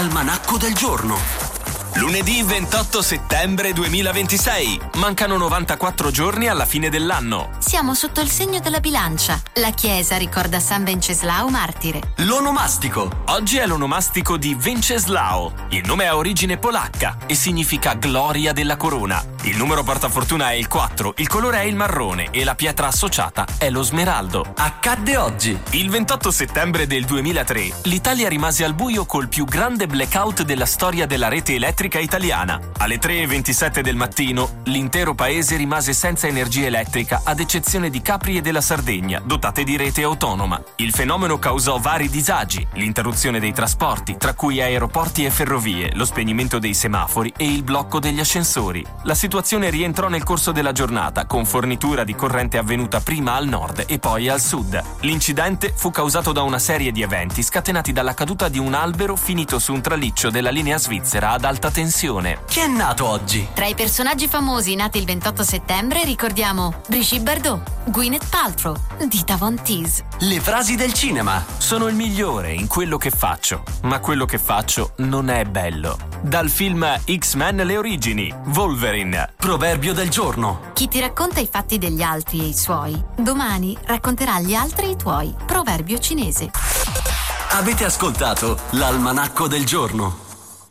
Almanacco del giorno. Lunedì 28 settembre 2026. Mancano 94 giorni alla fine dell'anno. Siamo sotto il segno della bilancia. La Chiesa ricorda San Venceslao martire. L'onomastico. Oggi è l'onomastico di Venceslao. Il nome ha origine polacca e significa gloria della corona. Il numero portafortuna è il 4, il colore è il marrone e la pietra associata è lo smeraldo. Accadde oggi. Il 28 settembre del 2003 l'Italia rimase al buio col più grande blackout della storia della rete elettrica italiana. Alle 3:27 del mattino l'intero paese rimase senza energia elettrica ad eccezione di Capri e della Sardegna, dotate di rete autonoma. Il fenomeno causò vari disagi, l'interruzione dei trasporti, tra cui aeroporti e ferrovie, lo spegnimento dei semafori e il blocco degli ascensori. La situazione rientrò nel corso della giornata, con fornitura di corrente avvenuta prima al nord e poi al sud. L'incidente fu causato da una serie di eventi scatenati dalla caduta di un albero finito su un traliccio della linea svizzera ad alta tensione. Chi è nato oggi? Tra i personaggi famosi nati il 28 settembre ricordiamo Brigitte Bardot, Gwyneth Paltrow, Dita Von Teese. Le frasi del cinema. Sono il migliore in quello che faccio, ma quello che faccio non è bello. Dal film X-Men le origini, Wolverine. Proverbio del giorno. Chi ti racconta i fatti degli altri e i suoi, domani racconterà agli altri i tuoi. Proverbio cinese. Avete ascoltato l'Almanacco del giorno.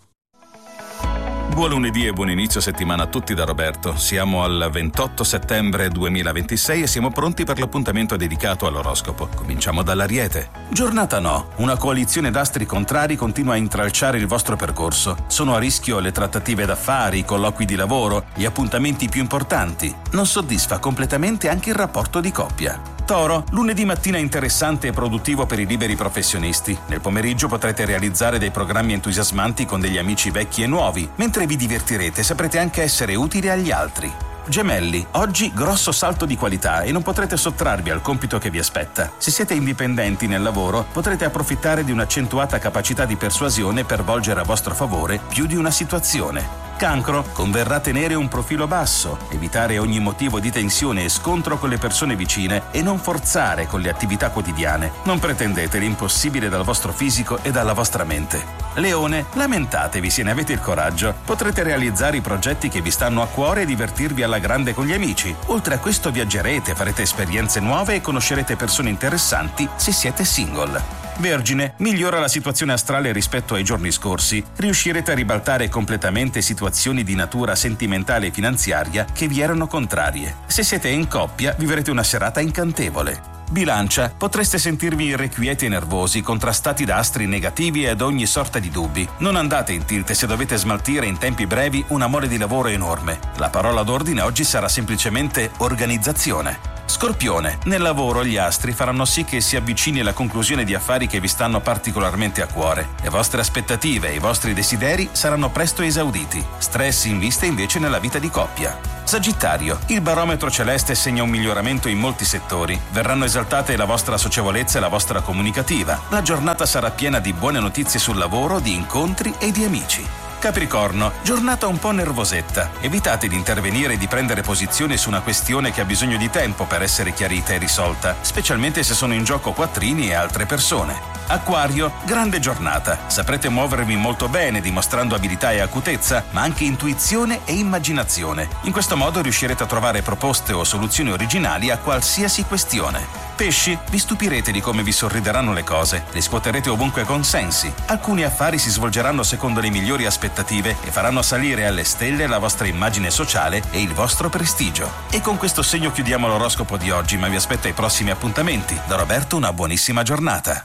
Buon lunedì e buon inizio settimana a tutti da Roberto. Siamo al 28 settembre 2026 e siamo pronti per l'appuntamento dedicato all'oroscopo. Cominciamo dall'Ariete. Giornata no. Una coalizione d'astri contrari continua a intralciare il vostro percorso. Sono a rischio le trattative d'affari, i colloqui di lavoro, gli appuntamenti più importanti. Non soddisfa completamente anche il rapporto di coppia. Toro, lunedì mattina interessante e produttivo per i liberi professionisti. Nel pomeriggio potrete realizzare dei programmi entusiasmanti con degli amici vecchi e nuovi. Mentre vi divertirete, saprete anche essere utili agli altri. Gemelli, oggi grosso salto di qualità e non potrete sottrarvi al compito che vi aspetta. Se siete indipendenti nel lavoro, potrete approfittare di un'accentuata capacità di persuasione per volgere a vostro favore più di una situazione. Cancro, converrà tenere un profilo basso, evitare ogni motivo di tensione e scontro con le persone vicine e non forzare con le attività quotidiane. Non pretendete l'impossibile dal vostro fisico e dalla vostra mente. Leone, lamentatevi se ne avete il coraggio. Potrete realizzare i progetti che vi stanno a cuore e divertirvi alla grande con gli amici. Oltre a questo viaggerete, farete esperienze nuove e conoscerete persone interessanti se siete single. Vergine, migliora la situazione astrale rispetto ai giorni scorsi. Riuscirete a ribaltare completamente situazioni di natura sentimentale e finanziaria che vi erano contrarie. Se siete in coppia, vivrete una serata incantevole. Bilancia, potreste sentirvi irrequieti e nervosi, contrastati da astri negativi ed ogni sorta di dubbi. Non andate in tilt se dovete smaltire in tempi brevi una mole di lavoro enorme. La parola d'ordine oggi sarà semplicemente organizzazione. Scorpione, nel lavoro gli astri faranno sì che si avvicini la conclusione di affari che vi stanno particolarmente a cuore. Le vostre aspettative e i vostri desideri saranno presto esauditi. Stress in vista invece nella vita di coppia. Sagittario, il barometro celeste segna un miglioramento in molti settori. Verranno esaltate la vostra socievolezza e la vostra comunicativa. La giornata sarà piena di buone notizie sul lavoro, di incontri e di amici. Capricorno, giornata un po' nervosetta. Evitate di intervenire e di prendere posizione su una questione che ha bisogno di tempo per essere chiarita e risolta, specialmente se sono in gioco quattrini e altre persone. Acquario, grande giornata. Saprete muovervi molto bene, dimostrando abilità e acutezza, ma anche intuizione e immaginazione. In questo modo riuscirete a trovare proposte o soluzioni originali a qualsiasi questione. Pesci, vi stupirete di come vi sorrideranno le cose, riscuoterete ovunque consensi. Alcuni affari si svolgeranno secondo le migliori aspettative e faranno salire alle stelle la vostra immagine sociale e il vostro prestigio. E con questo segno chiudiamo l'oroscopo di oggi, ma vi aspetto ai prossimi appuntamenti. Da Roberto una buonissima giornata.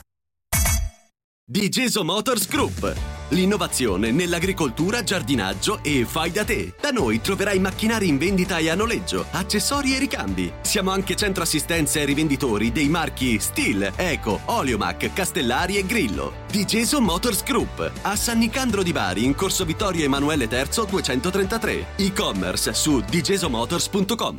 Digeso Motors Group. L'innovazione nell'agricoltura, giardinaggio e fai da te. Da noi troverai macchinari in vendita e a noleggio, accessori e ricambi. Siamo anche centro assistenza e rivenditori dei marchi Stihl, Eco, Oleomac, Castellari e Grillo. Digeso Motors Group, a San Nicandro di Bari, in corso Vittorio Emanuele III 233. E-commerce su digesomotors.com.